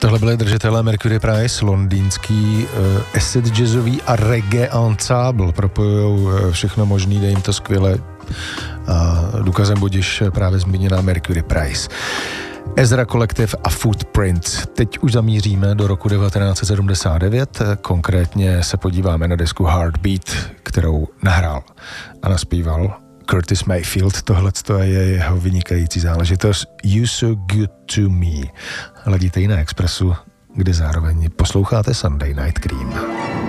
tohle byli držitelé Mercury Prize, londýnský acid jazzový a reggae ensemble, propojujou všechno možný, dej jim to skvěle a důkazem budiš právě zmíněná Mercury Prize. Ezra Collective a Footprints. Teď už zamíříme do roku 1979, konkrétně se podíváme na desku Heartbeat, kterou nahrál a naspíval Curtis Mayfield. Tohleto je jeho vynikající záležitost You So Good To Me. Hledíte ji na Expressu, kde zároveň posloucháte Sunday Night Cream.